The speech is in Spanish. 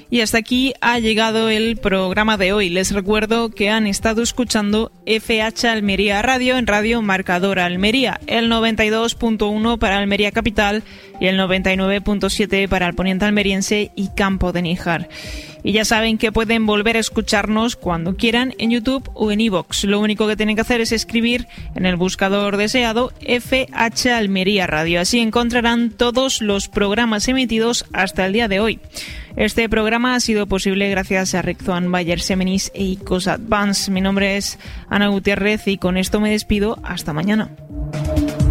Y hasta aquí ha llegado el programa de hoy. Les recuerdo que han estado escuchando FH Almería Radio en Radio Marcador Almería, el 92.1 para Almería Capital y el 99.7 para el Poniente Almeriense y Campo de Níjar. Y ya saben que pueden volver a escucharnos cuando quieran en YouTube o en iVoox. Lo único que tienen que hacer es escribir en el buscador deseado FH Almería Radio. Así encontrarán todos los programas emitidos hasta el día de hoy. Este programa ha sido posible gracias a Reczoan Bayer Semenis e ICOS Advance. Mi nombre es Ana Gutiérrez y con esto me despido. Hasta mañana.